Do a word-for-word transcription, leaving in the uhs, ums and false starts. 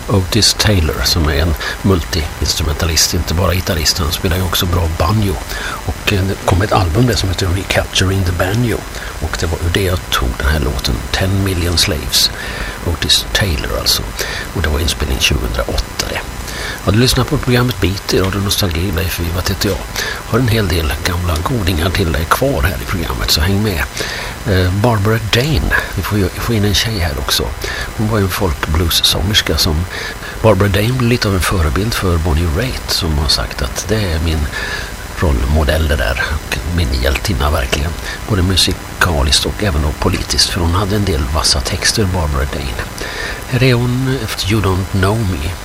Otis Taylor, som är en multi-instrumentalist, inte bara gitarrist, han spelar ju också bra banjo. Och det kom ett album där som heter Recapturing the Banjo, och det var ur det jag tog den här låten ten million Slaves, Otis Taylor alltså, och det var inspelning tjugohundraåtta det. Ja, du lyssnar på programmet Beat i Radio Nostalgi, Leif Wivat heter jag. Har en hel del gamla godingar till dig kvar här i programmet, så häng med. Eh, Barbara Dane, vi får, vi får in en tjej här också. Hon var ju en folkblues-sångerska som Barbara Dane blev lite av en förebild för Bonnie Raitt, som har sagt att det är min rollmodell det där, och min hjältinna verkligen, både musikaliskt och även politiskt, för hon hade en del vassa texter, Barbara Dane. Här är hon efter You Don't Know Me.